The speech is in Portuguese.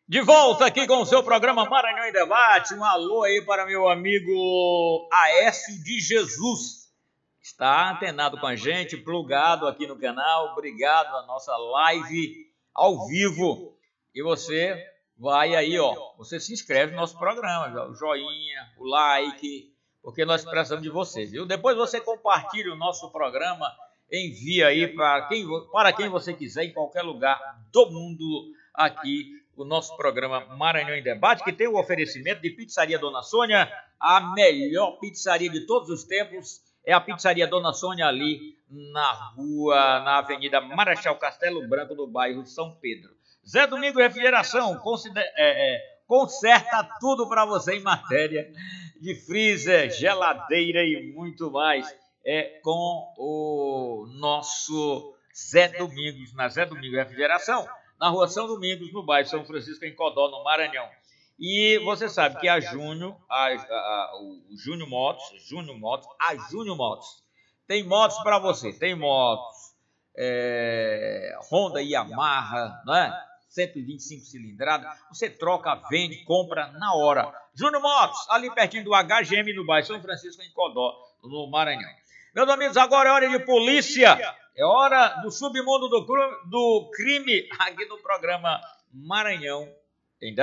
De volta aqui com o seu programa Maranhão em Debate. Um alô aí para meu amigo Aécio de Jesus. Está antenado com a gente, plugado aqui no canal. Obrigado a nossa live ao vivo. E você vai aí, você se inscreve no nosso programa, o joinha, o like, porque nós precisamos de você, viu? Depois você compartilha o nosso programa, envia aí para quem você quiser, em qualquer lugar do mundo aqui. O nosso programa Maranhão em Debate, que tem o oferecimento de Pizzaria Dona Sônia, a melhor pizzaria de todos os tempos, é a Pizzaria Dona Sônia ali na Avenida Marechal Castelo Branco, no bairro São Pedro. Zé Domingo Refrigeração, conserta tudo para você em matéria de freezer, geladeira e muito mais. Com o nosso Zé Domingos, na Zé Domingo Refrigeração, na Rua São Domingos, no bairro São Francisco, em Codó, no Maranhão. E você sabe que a Júnior Motos, tem motos para você, tem motos Honda Yamaha, né? 125 cilindradas, você troca, vende, compra na hora. Júnior Motos, ali pertinho do HGM, no bairro São Francisco, em Codó, no Maranhão. Meus amigos, agora é hora de polícia. É hora do submundo do crime aqui no programa Maranhão